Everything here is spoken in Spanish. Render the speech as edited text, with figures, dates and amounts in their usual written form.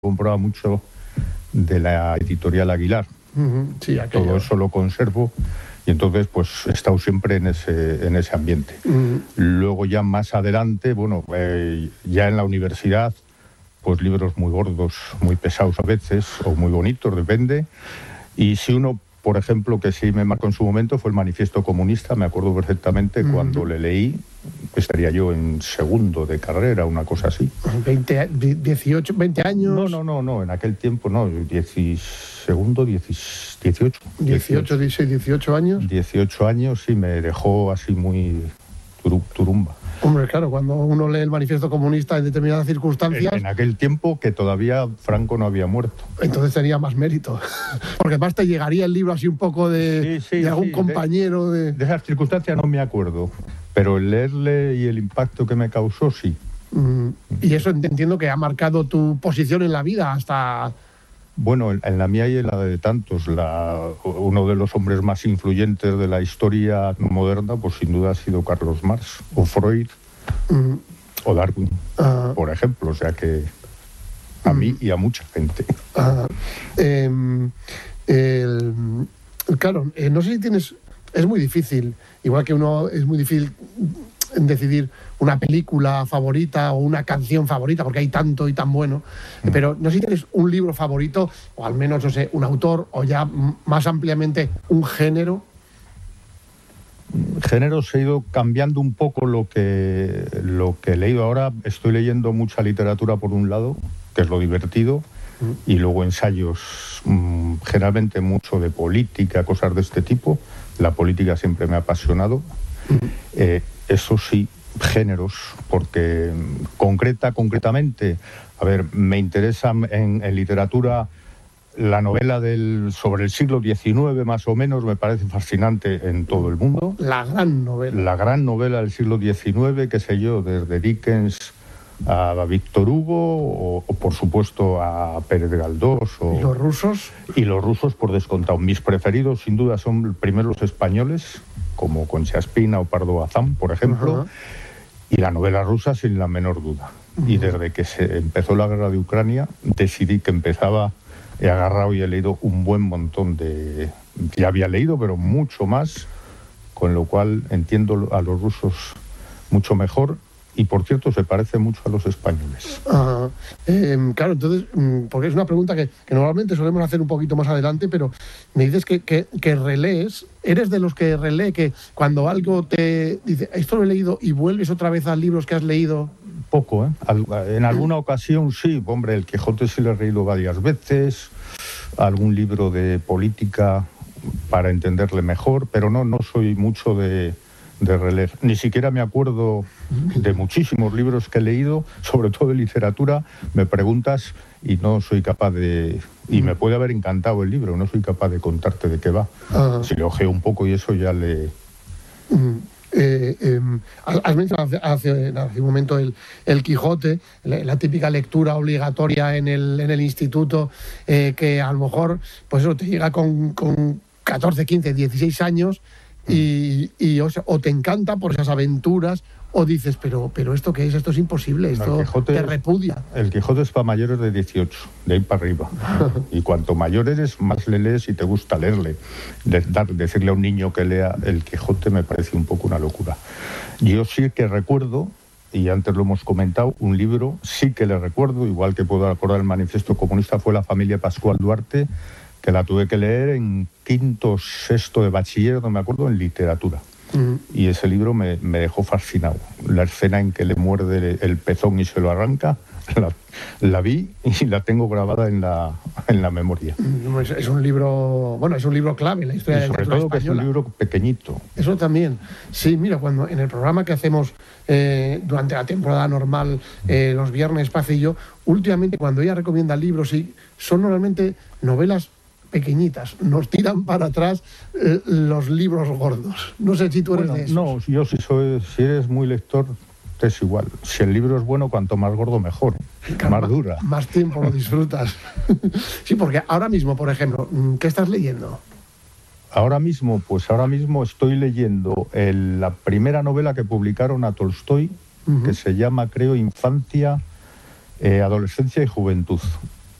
compraba mucho de la editorial Aguilar. Sí, todo eso lo conservo y entonces pues he estado siempre en ese ambiente. Luego ya más adelante, ya en la universidad, pues libros muy gordos, muy pesados a veces, o muy bonitos, depende. Y si uno, por ejemplo, que sí me marcó en su momento, fue el Manifiesto Comunista. Me acuerdo perfectamente cuando le leí, estaría yo en segundo de carrera, una cosa así. 20 años. No, en aquel tiempo no, 18. 18 años. 18 años, sí, me dejó así muy turumba. Hombre, claro, cuando uno lee el Manifiesto Comunista en determinadas circunstancias... En aquel tiempo que todavía Franco no había muerto. Entonces tenía más mérito. Porque además te llegaría el libro así un poco de algún compañero de... De esas circunstancias no me acuerdo, pero el leerle y el impacto que me causó, sí. Y eso entiendo que ha marcado tu posición en la vida hasta... Bueno, en la mía y en la de tantos, uno de los hombres más influyentes de la historia moderna, pues sin duda ha sido Carlos Marx, o Freud, o Darwin, por ejemplo. O sea que a mí y a mucha gente. Claro, no sé si tienes... Es muy difícil, igual que es muy difícil decidir una película favorita o una canción favorita, porque hay tanto y tan bueno, pero no sé si tienes un libro favorito, o al menos, no sé, un autor, o ya más ampliamente un género. Géneros, he ido cambiando un poco lo que he leído. Ahora estoy leyendo mucha literatura por un lado, que es lo divertido, y luego ensayos, generalmente mucho de política, cosas de este tipo. La política siempre me ha apasionado. Eso sí, géneros, porque concretamente, me interesa en literatura la novela sobre el siglo XIX, más o menos, me parece fascinante en todo el mundo. La gran novela. La gran novela del siglo XIX, qué sé yo, desde Dickens a Víctor Hugo, o por supuesto a Pérez Galdós. ¿Y los rusos? Y los rusos, por descontado. Mis preferidos, sin duda, son primero los españoles, como Concha Espina o Pardo Bazán, por ejemplo, y la novela rusa, sin la menor duda. Y desde que se empezó la guerra de Ucrania, decidí que empezaba, he agarrado y he leído un buen montón ya había leído, pero mucho más, con lo cual entiendo a los rusos mucho mejor. Y, por cierto, se parece mucho a los españoles. Claro, entonces, porque es una pregunta que normalmente solemos hacer un poquito más adelante, pero me dices que relees. ¿Eres de los que relee, que cuando algo te dice, esto lo he leído, y vuelves otra vez a libros que has leído? Poco, ¿eh? En alguna ocasión sí. Hombre, el Quijote sí lo he leído varias veces, algún libro de política para entenderle mejor, pero no soy mucho de releer. Ni siquiera me acuerdo de muchísimos libros que he leído, sobre todo de literatura. Me preguntas y no soy capaz de... Y me puede haber encantado el libro, no soy capaz de contarte de qué va. Si le ojeo un poco y eso ya le... Has mencionado hace un momento el Quijote, la típica lectura obligatoria en el instituto, que a lo mejor pues eso te llega con 14, 15, 16 años, o te encanta por esas aventuras, o dices, pero ¿esto qué es? Esto es imposible, esto te repudia. El Quijote es para mayores de 18, de ahí para arriba. Y cuanto mayor eres, más le lees y te gusta leerle. Decirle a un niño que lea el Quijote me parece un poco una locura. Yo sí que recuerdo, y antes lo hemos comentado, un libro sí que le recuerdo, igual que puedo acordar el Manifiesto Comunista, fue La familia Pascual Duarte, que la tuve que leer en quinto, sexto de bachiller, no me acuerdo, en literatura. Y ese libro me dejó fascinado. La escena en que le muerde el pezón y se lo arranca, la vi y la tengo grabada en la memoria. Es un libro, es un libro clave en la historia de la literatura española. Que es un libro pequeñito. Eso también. Sí, mira, cuando en el programa que hacemos durante la temporada normal, los viernes, Paz y yo, últimamente cuando ella recomienda libros, son normalmente novelas pequeñitas, nos tiran para atrás los libros gordos. No sé si tú eres de esos. No, yo si eres muy lector, te es igual. Si el libro es bueno, cuanto más gordo, mejor. Claro, más dura. Más tiempo lo disfrutas. Sí, porque ahora mismo, por ejemplo, ¿qué estás leyendo? Ahora mismo estoy leyendo la primera novela que publicaron a Tolstoy, que se llama, creo, Infancia, Adolescencia y Juventud.